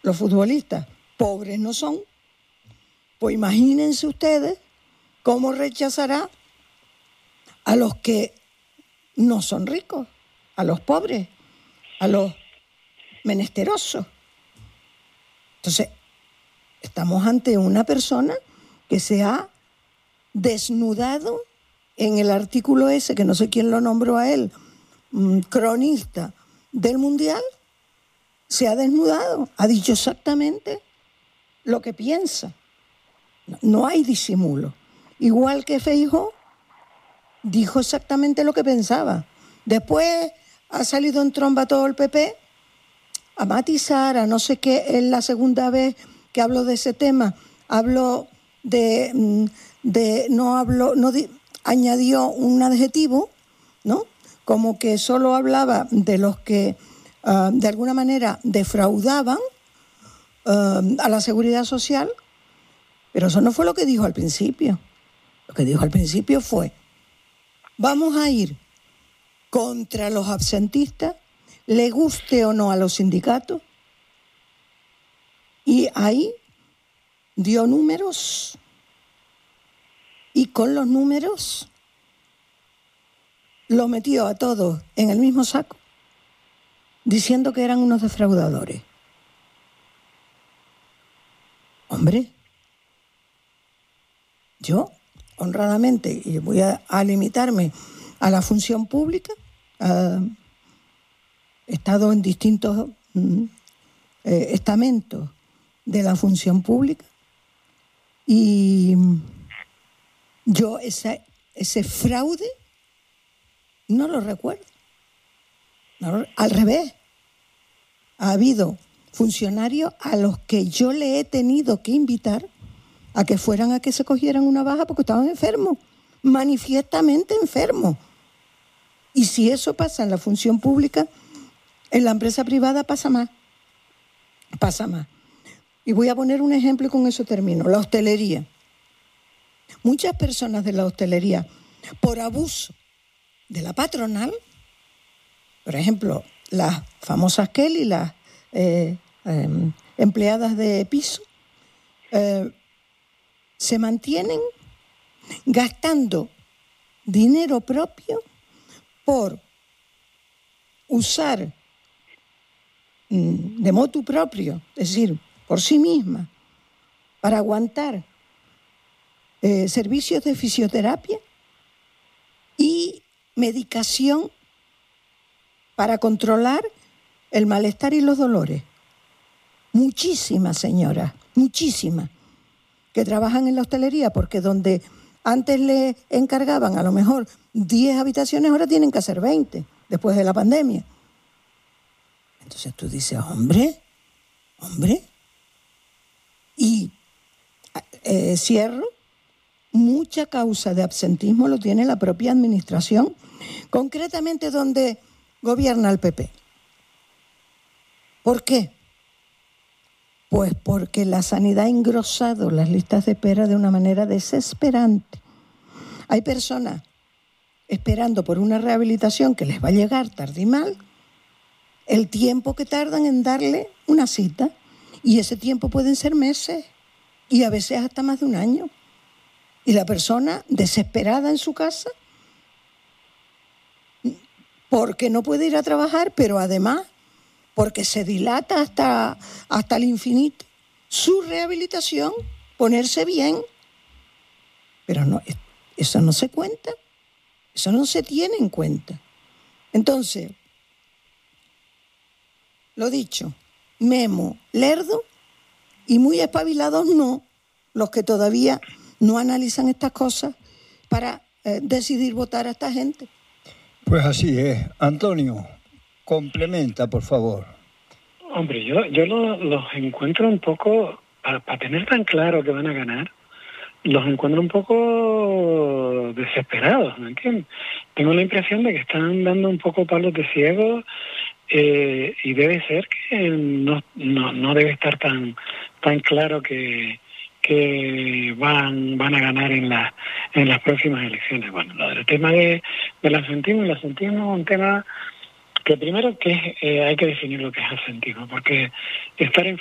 los futbolistas pobres no son, pues imagínense ustedes cómo rechazará a los que no son ricos, a los pobres, a los menesterosos. Entonces, estamos ante una persona que se ha desnudado en el artículo ese, que no sé quién lo nombró a él, cronista del Mundial, se ha desnudado, ha dicho exactamente lo que piensa. No hay disimulo. Igual que Feijóo dijo exactamente lo que pensaba. Después ha salido en tromba todo el PP a matizar, a no sé qué. Es la segunda vez que hablo de ese tema. Hablo añadió un adjetivo, ¿no? Como que solo hablaba de los que de alguna manera defraudaban a la seguridad social, pero eso no fue lo que dijo al principio. Lo que dijo al principio fue: vamos a ir contra los absentistas, le guste o no a los sindicatos, y ahí dio números, y con los números lo metió a todos en el mismo saco, diciendo que eran unos defraudadores. Hombre, yo, honradamente, y voy a limitarme a la función pública, he estado en distintos estamentos de la función pública, y yo ese fraude no lo recuerdo. No, al revés, ha habido funcionarios a los que yo le he tenido que invitar a que fueran a que se cogieran una baja porque estaban enfermos, manifiestamente enfermos. Y si eso pasa en la función pública, en la empresa privada pasa más. Y voy a poner un ejemplo y con eso termino. La hostelería. Muchas personas de la hostelería, por abuso de la patronal, por ejemplo, las famosas Kelly, las empleadas de piso, se mantienen gastando dinero propio por usar de motu propio, es decir, por sí misma, para aguantar servicios de fisioterapia y medicación para controlar el malestar y los dolores. Muchísimas señoras, muchísimas, que trabajan en la hostelería, porque donde antes le encargaban a lo mejor 10 habitaciones, ahora tienen que hacer 20, después de la pandemia. Entonces tú dices, hombre, y cierro, mucha causa de absentismo lo tiene la propia administración, concretamente donde gobierna el PP. ¿Por qué? Pues porque la sanidad ha engrosado las listas de espera de una manera desesperante. Hay personas esperando por una rehabilitación que les va a llegar tarde y mal, el tiempo que tardan en darle una cita, y ese tiempo pueden ser meses y a veces hasta más de un año. Y la persona desesperada en su casa porque no puede ir a trabajar, pero además porque se dilata hasta el infinito su rehabilitación, ponerse bien. Pero no, eso no se cuenta, eso no se tiene en cuenta. Entonces, lo dicho, memo, lerdo y muy espabilados no, los que todavía no analizan estas cosas para decidir votar a esta gente. Pues así es. Antonio, complementa, por favor. Hombre, yo los encuentro un poco, para tener tan claro que van a ganar, los encuentro un poco desesperados, ¿me entiendes? Tengo la impresión de que están dando un poco palos de ciego, y debe ser que no debe estar tan claro que van a ganar en las próximas elecciones. Bueno, lo del tema del absentismo, el absentismo es un tema que primero hay que definir lo que es absentismo, porque estar